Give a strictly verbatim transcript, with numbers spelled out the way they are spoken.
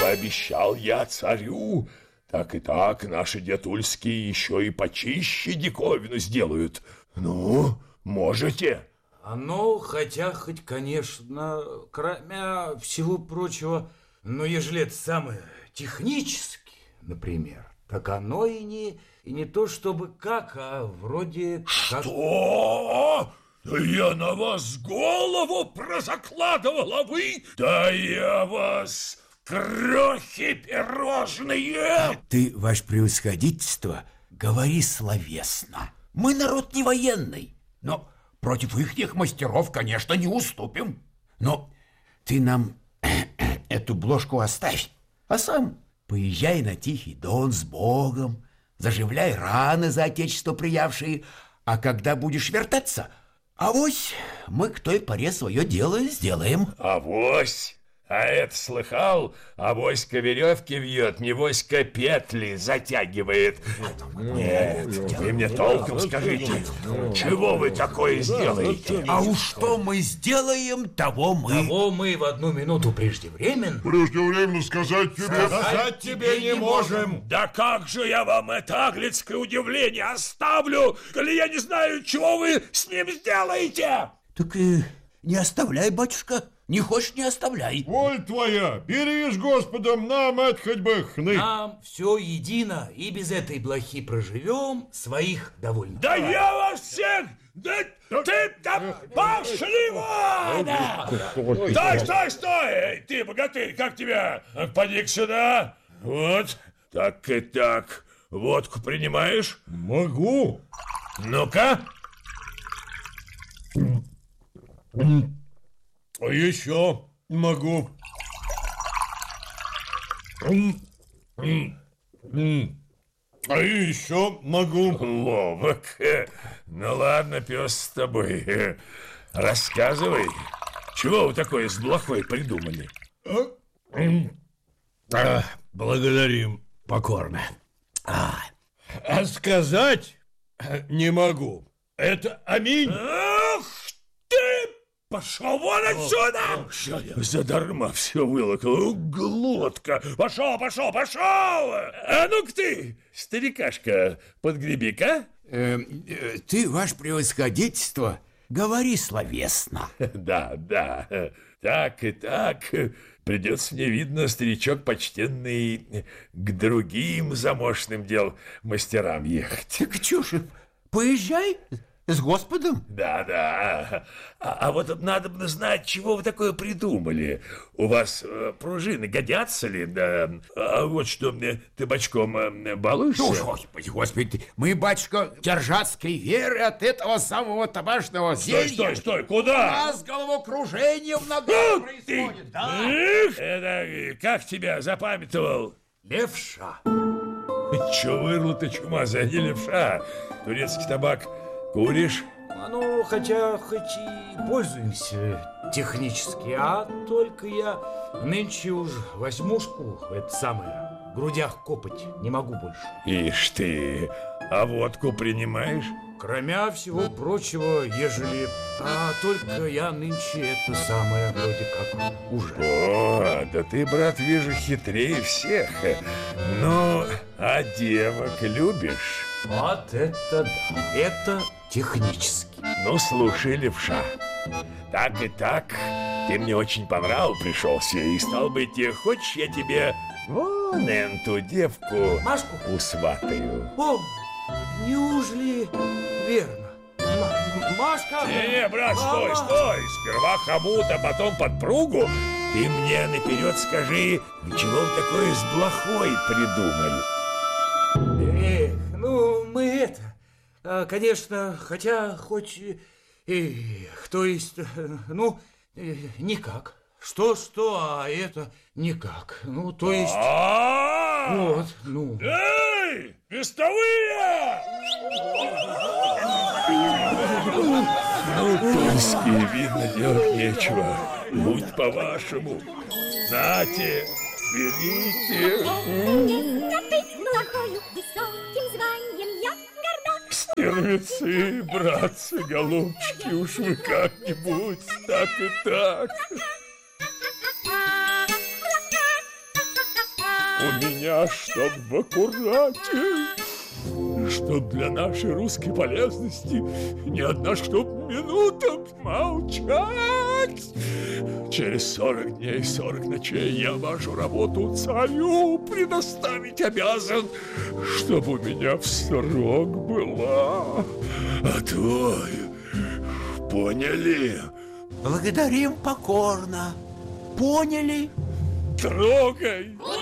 пообещал я царю, так и так наши дятульские еще и почище диковину сделают. Ну, можете? А ну, хотя хоть, конечно, кроме всего прочего, но ежели это самое технически, например, так оно и не, и не то чтобы как, а вроде как... Что? Да я на вас голову прозакладывал, а вы? Да я вас... крохи пирожные! Ты, ваше превосходительство, говори словесно. Мы народ не военный, но против ихних мастеров, конечно, не уступим. Но ты нам эту бложку оставь, а сам поезжай на Тихий Дон с Богом, заживляй раны за отечество приявшие, а когда будешь вертаться, авось мы к той поре свое дело сделаем. Авось? А это слыхал? Авоська веревки вьет, невоська петли затягивает. Нет, вы мне толком скажите, чего вы такое сделаете? А уж что мы сделаем, того мы... Того мы в одну минуту преждевременно... Преждевременно сказать тебе... Сказать тебе не можем. Да как же я вам это аглицкое удивление оставлю, коли я не знаю, чего вы с ним сделаете? Так и не оставляй, батюшка. Не хочешь, не оставляй. Воль твоя, бери с Господом, нам это хоть бы хны. Нам все едино, и без этой блохи проживем, своих довольно. Да я вас всех... Да ты... Да пошли вон! Стой, стой, стой! Эй, ты, богатырь, как тебя? Поди-ка сюда. Вот, так и так. Водку принимаешь? Могу. Ну-ка. А еще могу. А еще могу. Ловок. Ну ладно, пес с тобой. Рассказывай, чего вы такое с блохой придумали? А, благодарим покорно. А, а сказать не могу. Это аминь. Ах ты! Пошел вон отсюда! Задарма все вылокал. Глотка! Пошел, пошел, пошел! А ну-ка ты, старикашка, подгреби-ка. Э, э, ты, ваше превосходительство, говори словесно. Да, да, так и так. Придется мне, видно, старичок почтенный, к другим замошным дел мастерам ехать. Так чё ж, поезжай с Господом. Да, да. А, а вот надо бы знать, чего вы такое придумали. У вас э, пружины годятся ли? Да. А вот что мне, ты бочком э, балуешься? Ну, Господи, Господи, мы, батюшка, киржатской веры от этого самого табачного зелья. Стой, стой, стой, куда? У нас головокружение в ногах происходит, ты. да? Эх, это, как тебя запамятовал? Левша. Чувырло ты чумазая, не левша. Турецкий табак куришь? А ну, хотя хоть и пользуемся технически, а только я нынче уж восьмушку, это самое, в грудях копать не могу больше. Ишь ты, а водку принимаешь? Кроме всего прочего, ежели... А только я нынче это самое вроде как уже. О, да ты, брат, вижу, хитрее всех. Ну, а девок любишь? Вот это да, это технически. Ну, слушай, левша, так и так, ты мне очень понрав пришелся, и стал быть, хочешь, я тебе вон эту девку Машку? усватаю? О, неужели верно? М- Машка! Не-не, брат, стой, стой, сперва хомут, а потом подпругу. Ты мне наперед скажи, чего вы такое с блохой придумали? Эх, ну, мы это... а, конечно, хотя хоть... Эх, то есть, ну, э, никак. Что-что, а это никак. Ну, то есть... А-а-а! Вот, ну... Эй, вестовые! Ну, тульские, видно, делать нечего. Будь по-вашему. Нате, берите. Быть блохою высоким званием я горда. Стервецы, братцы, голубчики, уж вы как-нибудь так и так. У меня, чтоб в аккурате, чтоб для нашей русской полезности ни одна, чтоб минута молчать. Через сорок дней, сорок ночей я вашу работу царю предоставить обязан, чтобы у меня в срок была. А то, поняли? Благодарим покорно. Поняли? Трогай!